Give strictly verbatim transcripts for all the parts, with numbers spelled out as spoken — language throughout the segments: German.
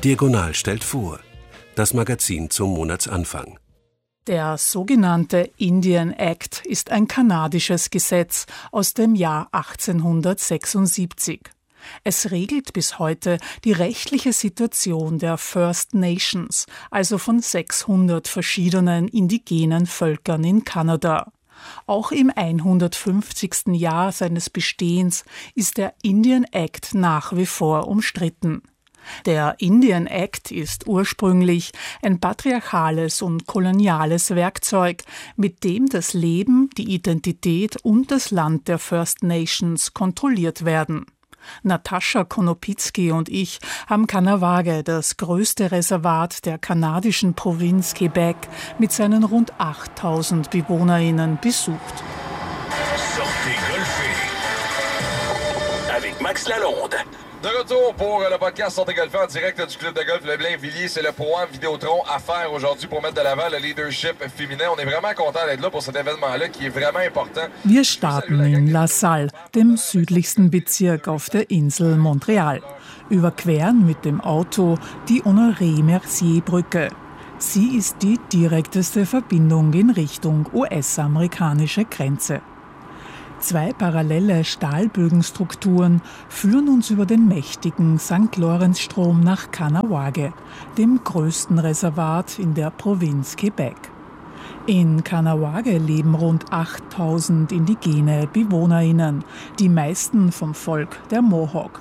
Diagonal stellt vor, das Magazin zum Monatsanfang. Der sogenannte Indian Act ist ein kanadisches Gesetz aus dem Jahr achtzehnhundertsechsundsiebzig. Es regelt bis heute die rechtliche Situation der First Nations, also von sechshundert verschiedenen indigenen Völkern in Kanada. Auch im hundertfünfzigsten Jahr seines Bestehens ist der Indian Act nach wie vor umstritten. Der Indian Act ist ursprünglich ein patriarchales und koloniales Werkzeug, mit dem das Leben, die Identität und das Land der First Nations kontrolliert werden. Natascha Konopitzky und ich haben Kahnawake, das größte Reservat der kanadischen Provinz Quebec, mit seinen rund achttausend BewohnerInnen besucht. Sortez golfer avec Max Lalonde. De retour pour le podcast Sortez golfer en direct du club de golf Le Blainvilliers. C'est le Pro-Am Vidéotron à faire aujourd'hui pour mettre de l'avant le leadership féminin. On est vraiment content d'être là pour cet événement-là qui est vraiment important. Wir starten in La Salle, dem südlichsten Bezirk auf der Insel Montreal. Überqueren mit dem Auto die Honoré-Mercier-Brücke. Sie ist die direkteste Verbindung in Richtung U S-amerikanische Grenze. Zwei parallele Stahlbögenstrukturen führen uns über den mächtigen Sankt Lawrence-Strom nach Kahnawake, dem größten Reservat in der Provinz Quebec. In Kahnawake leben rund achttausend indigene BewohnerInnen, die meisten vom Volk der Mohawk.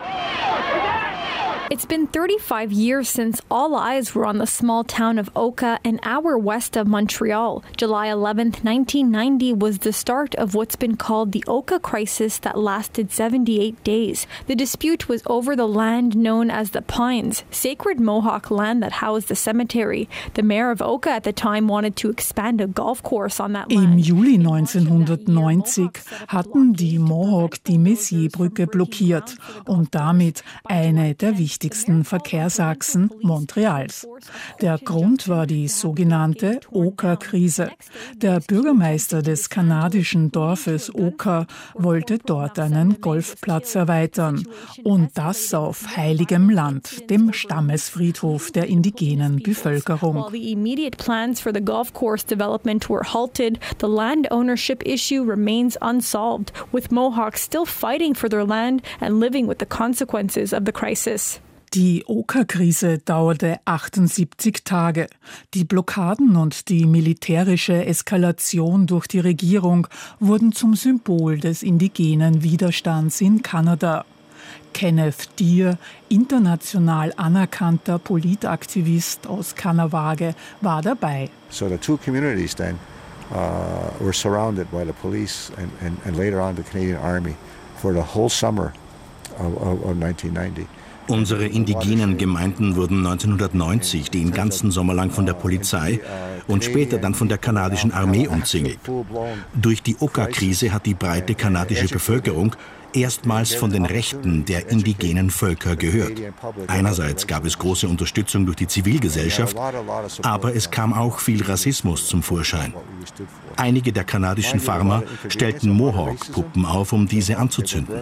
It's been thirty-five years since all eyes were on the small town of Oka, an hour west of Montreal. July eleventh, nineteen ninety was the start of what's been called the Oka crisis that lasted seventy-eight days. The dispute was over the land known as the Pines, sacred Mohawk land that housed the cemetery. The mayor of Oka at the time wanted to expand a golf course on that land. Im Juli neunzehnhundertneunzig hatten die Mohawk die Messier-Brücke blockiert und damit eine der wichtigsten wichtigsten Verkehrsachsen Montreals. Der Grund war die sogenannte Oka-Krise. Der Bürgermeister des kanadischen Dorfes Oka wollte dort einen Golfplatz erweitern. Und das auf heiligem Land, dem Stammesfriedhof der indigenen Bevölkerung. While the immediate plans for the golf course development were halted, the land ownership issue remains unsolved, with Mohawks still fighting for their land and living with the consequences of the crisis. Die Oka-Krise dauerte achtundsiebzig Tage. Die Blockaden und die militärische Eskalation durch die Regierung wurden zum Symbol des indigenen Widerstands in Kanada. Kenneth Deer, international anerkannter Politaktivist aus Kahnawake, war dabei. So the two communities then uh, were surrounded by the police and, and, and later on the Canadian Army for the whole summer of, of, of nineteen ninety. Unsere indigenen Gemeinden wurden neunzehnhundertneunzig den ganzen Sommer lang von der Polizei und später dann von der kanadischen Armee umzingelt. Durch die Oka-Krise hat die breite kanadische Bevölkerung erstmals von den Rechten der indigenen Völker gehört. Einerseits gab es große Unterstützung durch die Zivilgesellschaft, aber es kam auch viel Rassismus zum Vorschein. Einige der kanadischen Farmer stellten Mohawk-Puppen auf, um diese anzuzünden.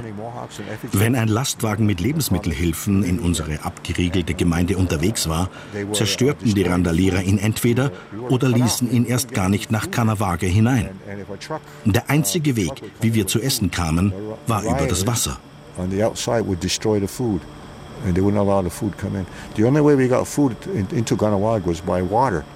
Wenn ein Lastwagen mit Lebensmittelhilfen in unsere abgeriegelte Gemeinde unterwegs war, zerstörten die Randalierer ihn entweder oder ließen ihn erst gar nicht nach Kahnawake hinein. Der einzige Weg, wie wir zu essen kamen, war über das Wasser. On the outside would destroy the food, and they wouldn't allow the food come in. The only way we got food into Kahnawake was by water.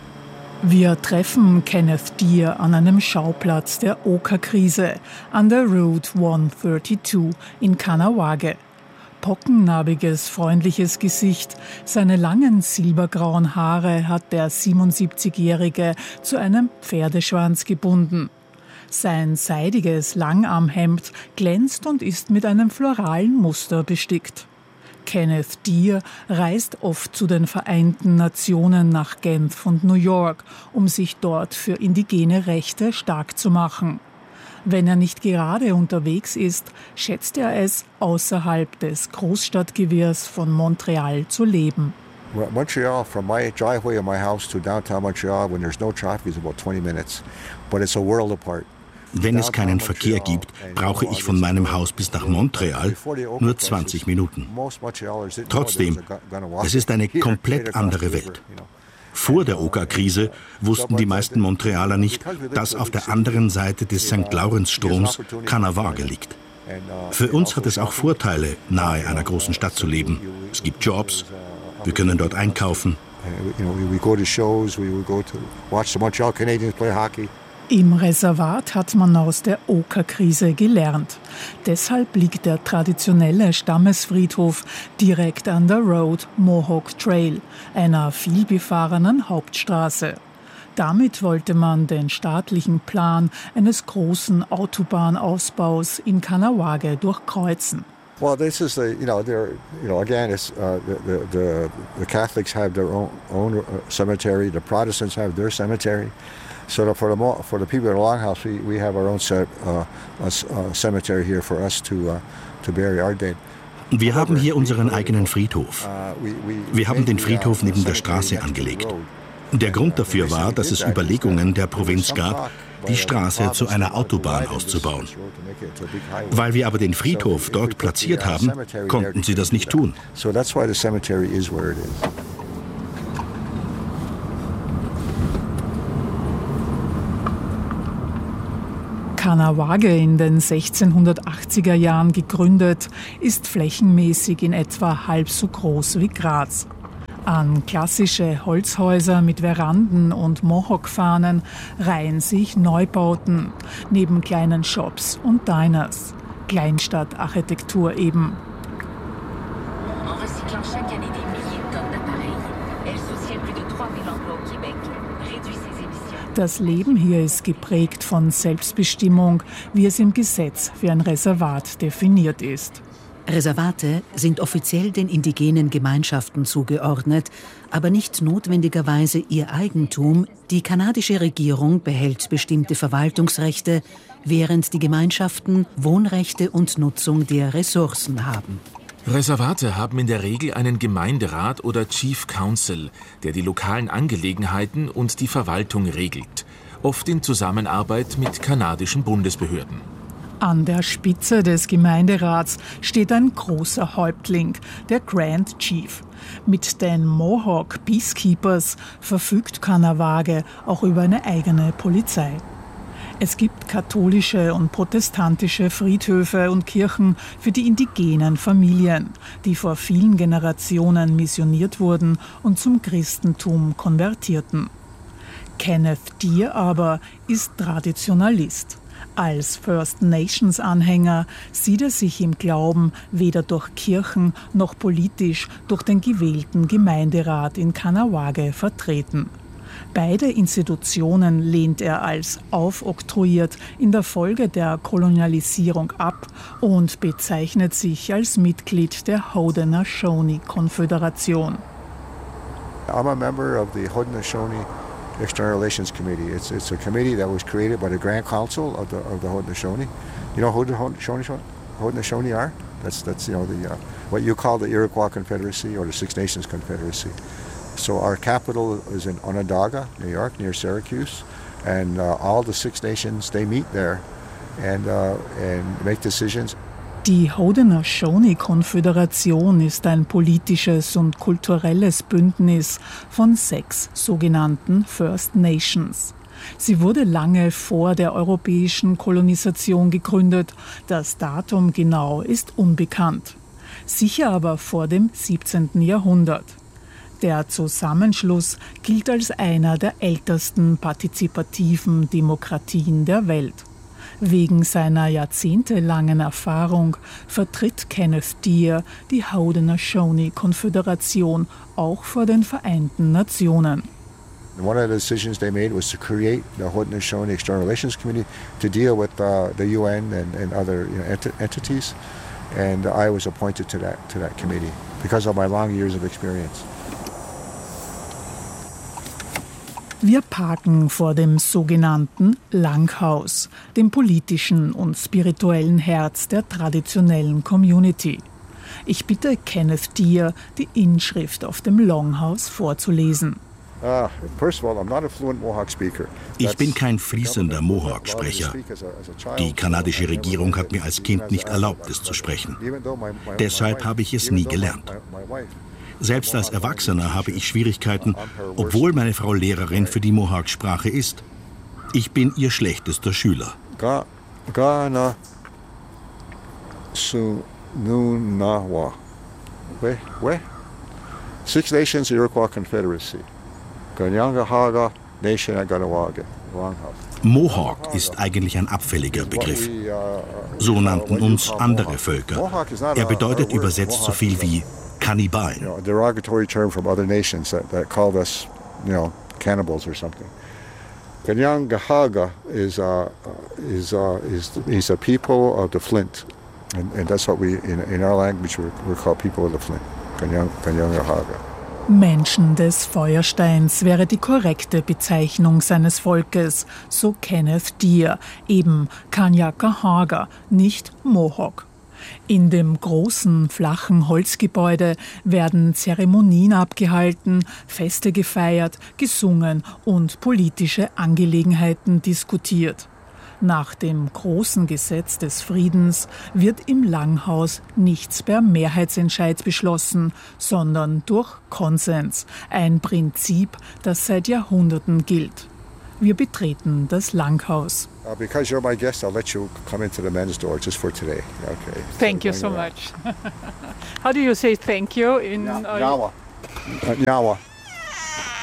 Wir treffen Kenneth Deer an einem Schauplatz der Oka-Krise an der Route hundertzweiunddreißig in Kahnawake. Pockennarbiges, freundliches Gesicht, seine langen silbergrauen Haare hat der siebenundsiebzigjährige zu einem Pferdeschwanz gebunden. Sein seidiges Langarmhemd glänzt und ist mit einem floralen Muster bestickt. Kenneth Deer reist oft zu den Vereinten Nationen nach Genf und New York, um sich dort für indigene Rechte stark zu machen. Wenn er nicht gerade unterwegs ist, schätzt er es, außerhalb des Großstadtgewirrs von Montreal zu leben. Montreal, from my driveway of my house to downtown Montreal, when there's no traffic, is about twenty minutes. But it's a world apart. Wenn es keinen Verkehr gibt, brauche ich von meinem Haus bis nach Montreal nur zwanzig Minuten. Trotzdem, es ist eine komplett andere Welt. Vor der Oka-Krise wussten die meisten Montrealer nicht, dass auf der anderen Seite des Sankt Laurens-Stroms Kahnawake liegt. Für uns hat es auch Vorteile, nahe einer großen Stadt zu leben. Es gibt Jobs, wir können dort einkaufen. Im Reservat hat man aus der Oka-Krise gelernt. Deshalb liegt der traditionelle Stammesfriedhof direkt an der Road Mohawk Trail, einer vielbefahrenen Hauptstraße. Damit wollte man den staatlichen Plan eines großen Autobahnausbaus in Kahnawake durchkreuzen. Well, this is the, you know, there, you know, again, it's uh, the, the the Catholics have their own, own cemetery, the Protestants have their cemetery. So for the for the people in the Longhouse, we we have our own set, uh, uh, cemetery here for us to uh, to bury our dead. Wir haben hier unseren eigenen Friedhof. Wir haben den Friedhof neben der Straße angelegt. Der Grund dafür war, dass es Überlegungen der Provinz gab, die Straße zu einer Autobahn auszubauen. Weil wir aber den Friedhof dort platziert haben, konnten sie das nicht tun. Kahnawake, in den sechzehnhundertachtziger Jahren gegründet, ist flächenmäßig in etwa halb so groß wie Graz. An klassische Holzhäuser mit Veranden und Mohawk-Fahnen reihen sich Neubauten, neben kleinen Shops und Diners. Kleinstadtarchitektur eben. Das Leben hier ist geprägt von Selbstbestimmung, wie es im Gesetz für ein Reservat definiert ist. Reservate sind offiziell den indigenen Gemeinschaften zugeordnet, aber nicht notwendigerweise ihr Eigentum. Die kanadische Regierung behält bestimmte Verwaltungsrechte, während die Gemeinschaften Wohnrechte und Nutzung der Ressourcen haben. Reservate haben in der Regel einen Gemeinderat oder Chief Council, der die lokalen Angelegenheiten und die Verwaltung regelt, oft in Zusammenarbeit mit kanadischen Bundesbehörden. An der Spitze des Gemeinderats steht ein großer Häuptling, der Grand Chief. Mit den Mohawk Peacekeepers verfügt Kahnawake auch über eine eigene Polizei. Es gibt katholische und protestantische Friedhöfe und Kirchen für die indigenen Familien, die vor vielen Generationen missioniert wurden und zum Christentum konvertierten. Kenneth Deer aber ist Traditionalist. Als First Nations-Anhänger sieht er sich im Glauben weder durch Kirchen noch politisch durch den gewählten Gemeinderat in Kahnawake vertreten. Beide Institutionen lehnt er als aufoktroyiert in der Folge der Kolonialisierung ab und bezeichnet sich als Mitglied der Haudenosaunee-Konföderation. I'm a member of the Haudenosaunee External Relations Committee. It's it's a committee that was created by the Grand Council of the of the Haudenosaunee. You know who the Haudenosaunee Haudenosaunee are? That's that's you know the uh, what you call the Iroquois Confederacy or the Six Nations Confederacy. So our capital is in Onondaga, New York, near Syracuse, and uh, all the Six Nations they meet there and uh, and make decisions. Die Haudenosaunee-Konföderation ist ein politisches und kulturelles Bündnis von sechs sogenannten First Nations. Sie wurde lange vor der europäischen Kolonisation gegründet. Das Datum genau ist unbekannt. Sicher aber vor dem siebzehnten Jahrhundert. Der Zusammenschluss gilt als einer der ältesten partizipativen Demokratien der Welt. Wegen seiner jahrzehntelangen Erfahrung vertritt Kenneth Deer die Haudenosaunee-Konföderation auch vor den Vereinten Nationen. One of the decisions they made was to create the Haudenosaunee External Relations Committee to deal with uh, the U N and, and other you know, ent- entities, and I was appointed to that to that committee because of my long years of experience. Wir parken vor dem sogenannten Langhaus, dem politischen und spirituellen Herz der traditionellen Community. Ich bitte Kenneth Deer, die Inschrift auf dem Longhouse vorzulesen. Ich bin kein fließender Mohawk-Sprecher. Die kanadische Regierung hat mir als Kind nicht erlaubt, es zu sprechen. Deshalb habe ich es nie gelernt. Selbst als Erwachsener habe ich Schwierigkeiten, obwohl meine Frau Lehrerin für die Mohawk-Sprache ist. Ich bin ihr schlechtester Schüler. Gana Sununawa. Six Nations Iroquois Confederacy. Ganyangahaga Nation Aganawaga. Mohawk ist eigentlich ein abfälliger Begriff. So nannten uns andere Völker. Er bedeutet übersetzt so viel wie Kannibalen. A derogatory term from other nations that, that called us, you know, cannibals or something. Ganyangahaga is uh, is uh, is is a people of the Flint, and, and that's what we in in our language we're, we're called people of the Flint. Ganyangahaga. Menschen des Feuersteins wäre die korrekte Bezeichnung seines Volkes, so Kenneth Deer, eben Kanyangahaga, nicht Mohawk. In dem großen, flachen Holzgebäude werden Zeremonien abgehalten, Feste gefeiert, gesungen und politische Angelegenheiten diskutiert. Nach dem großen Gesetz des Friedens wird im Langhaus nichts per Mehrheitsentscheid beschlossen, sondern durch Konsens, ein Prinzip, das seit Jahrhunderten gilt. Wir betreten das Langhaus. Uh, because you're my guest, I'll let you come into the men's door just for today. Okay. Thank you so much. How do you say thank you in Nyawa? Uh, Nyawa.